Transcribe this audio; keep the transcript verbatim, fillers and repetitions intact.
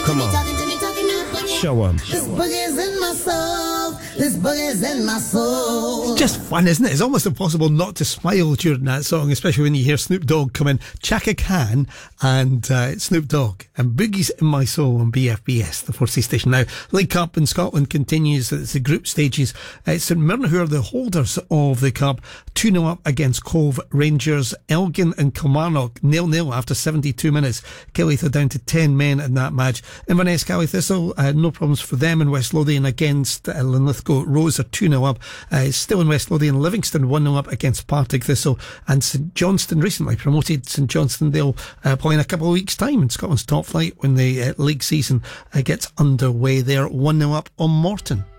Come on. Show 'em. This boogie's in my soul. This boogie's in my soul. It's just fun, isn't it? It's almost impossible not to smile during that song, especially when you hear Snoop Dogg come in, Chaka Khan and uh, Snoop Dogg and Boogie's in My Soul on B F B S, the four C station. Now, League Cup in Scotland continues. It's the group stages. Uh, St Mirren, who are the holders of the cup, two nil up against Cove Rangers. Elgin and Kilmarnock nil nil after seventy-two minutes. Killington down to ten men in that match. Inverness Cally Thistle, uh, no problems for them in West Lothian against uh, Linlithgow. Rose are two nil up. Uh, still in West Lothian. Livingston one nil up against Partick Thistle. And St Johnstone recently promoted. St Johnstone, they'll uh, play in a couple of weeks' time in Scotland's top flight when the uh, league season uh, gets underway. They're one nil up on Morton.